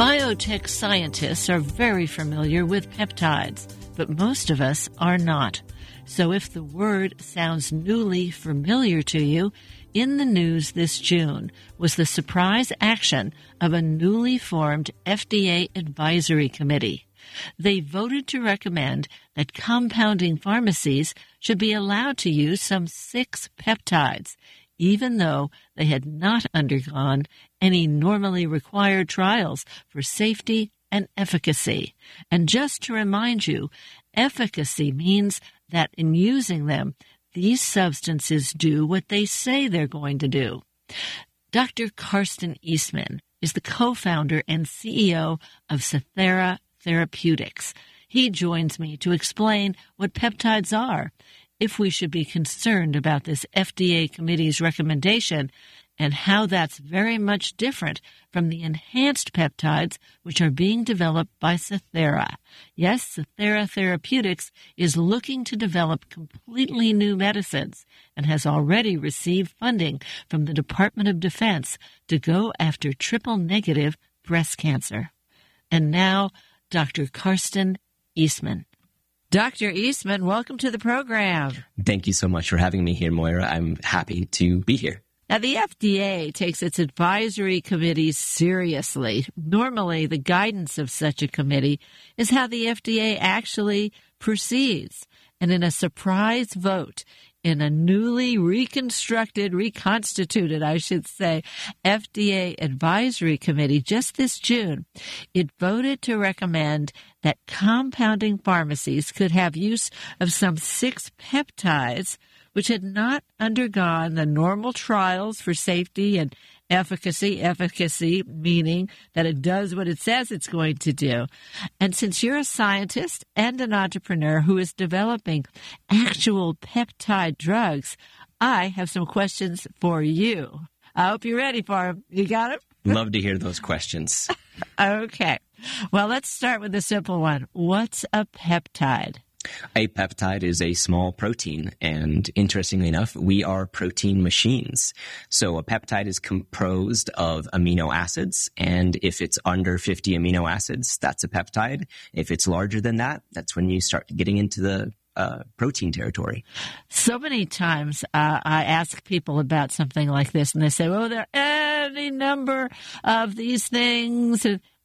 Biotech scientists are very familiar with peptides, but most of us are not. So if the word sounds newly familiar to you, in the news this June was the surprise action of a newly formed FDA advisory committee. They voted to recommend that compounding pharmacies should be allowed to use some 6 peptides, even though they had not undergone any normally required trials for safety and efficacy. And just to remind you, efficacy means that in using them, these substances do what they say they're going to do. Dr. Karsten Eastman is the co-founder and CEO of Cythera Therapeutics. He joins me to explain what peptides are, if we should be concerned about this FDA committee's recommendation, and how that's very much different from the enhanced peptides which are being developed by Cythera. Yes, Cythera Therapeutics is looking to develop completely new medicines and has already received funding from the Department of Defense to go after triple-negative breast cancer. And now, Dr. Karsten Eastman. Dr. Eastman, welcome to the program. Thank you so much for having me here, Moira. I'm happy to be here. Now, the FDA takes its advisory committees seriously. Normally, the guidance of such a committee is how the FDA actually proceeds. And in a surprise vote, in a newly reconstituted, FDA advisory committee just this June, it voted to recommend that compounding pharmacies could have use of some 6 peptides which had not undergone the normal trials for safety and efficacy meaning that it does what it says it's going to do. And since you're a scientist and an entrepreneur who is developing actual peptide drugs, I have some questions for you. I hope you're ready for them. You got it? Love to hear those questions. Okay. Well, let's start with the simple one. What's a peptide? A peptide is a small protein, and interestingly enough, we are protein machines. So a peptide is composed of amino acids, and if it's under 50 amino acids, that's a peptide. If it's larger than that, that's when you start getting into the protein territory. So many times I ask people about something like this, and they say, well, there are any number of these things.